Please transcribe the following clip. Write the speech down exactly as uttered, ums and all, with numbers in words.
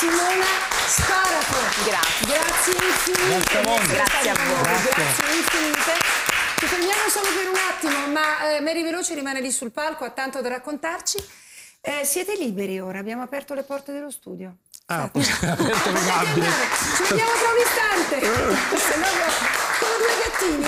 Simona Sparato. Grazie. Grazie infinite. Grazie a voi. Grazie a voi. Grazie. Grazie infinite. Ci fermiamo solo per un attimo, ma eh, Mary Veloci rimane lì sul palco, ha tanto da raccontarci. Eh, siete liberi ora, abbiamo aperto le porte dello studio. Ah, possiamo aperto le gabbie. Ci vediamo tra un istante. Se no, sono due gattini.